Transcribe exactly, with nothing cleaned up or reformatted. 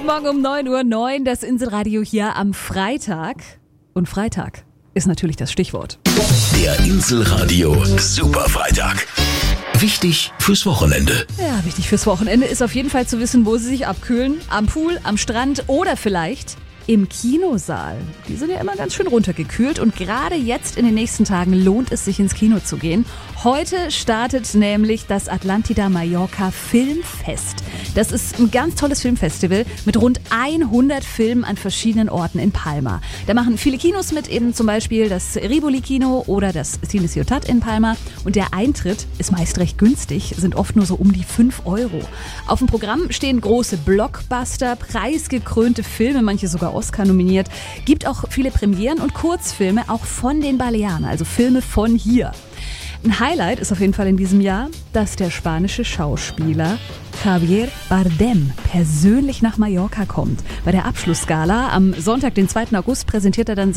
Morgen um neun Uhr neun, das Inselradio hier am Freitag. Und Freitag ist natürlich das Stichwort. Der Inselradio Superfreitag. Wichtig fürs Wochenende. Ja, wichtig fürs Wochenende ist auf jeden Fall zu wissen, wo Sie sich abkühlen. Am Pool, am Strand oder vielleicht im Kinosaal. Die sind ja immer ganz schön runtergekühlt und gerade jetzt in den nächsten Tagen lohnt es sich ins Kino zu gehen. Heute startet nämlich das Atlantida Mallorca Filmfest. Das ist ein ganz tolles Filmfestival mit rund hundert Filmen an verschiedenen Orten in Palma. Da machen viele Kinos mit, eben zum Beispiel das Rivoli Kino oder das Cine Ciutat in Palma. Und der Eintritt ist meist recht günstig, sind oft nur so um die fünf Euro. Auf dem Programm stehen große Blockbuster, preisgekrönte Filme, manche sogar Oscar nominiert. Gibt auch viele Premieren und Kurzfilme, auch von den Balearen, also Filme von hier. Ein Highlight ist auf jeden Fall in diesem Jahr, dass der spanische Schauspieler Javier Bardem persönlich nach Mallorca kommt. Bei der Abschlussgala am Sonntag, den zweiten August, präsentiert er dann